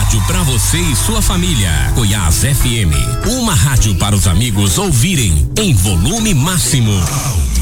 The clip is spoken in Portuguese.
rádio pra você e sua família. Goiás FM, uma rádio para os amigos ouvirem em volume máximo.